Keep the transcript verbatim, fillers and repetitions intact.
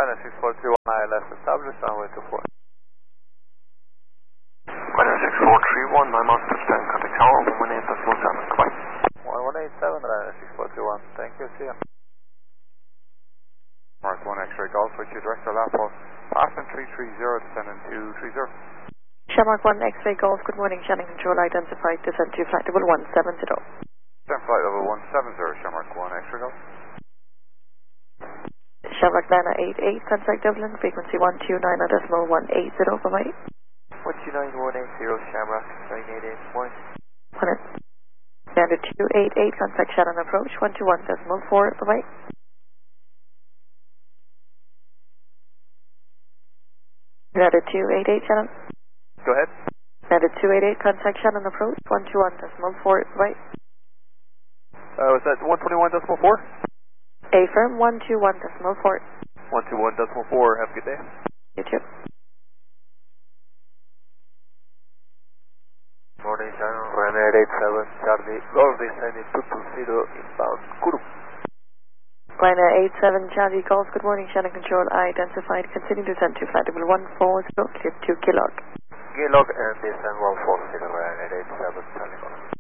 Ryanair six four three one I L S established, runway two four. Ryanair six four three one, nine miles to stand, contact tower, one eight decimal seven, goodbye. one one eight seven, Ryanair six four three one, thank you, see you. Mark one X-ray Golf, with your director Lapo, passing three three zero, descending two three zero. Shamrock one X-ray Golf, good morning, Shannon Control identified, descend to flight level one seven zero. Descend flight level one seven zero, Shamrock one X-ray Golf. Shamrock nine eight eight, contact Dublin, frequency one two nine decimal one eight zero, bye bye. one two nine one eight zero, Shamrock nine eight eight, one. One it. Standard two eight eight, contact Shannon approach, one two one decimal four, bye bye. Standard two eight eight, Shannon. Go ahead. Standard two eight eight, contact Shannon approach, one two one decimal four, bye bye. Uh, was that one twenty-one decimal four? A firm, one two one decimal four. one two one decimal four, have a good day. You too. Morning, Shannon, Ryanair eight seven, Charlie, Golf, descending two two zero, inbound, Kuru. Ryanair eight seven, Charlie Golf, good morning, Shannon Control identified, continue to descend to flight level one four zero, clear to Kilog. Kilog and descend one four zero, Ryanair eight seven, Charlie Golf.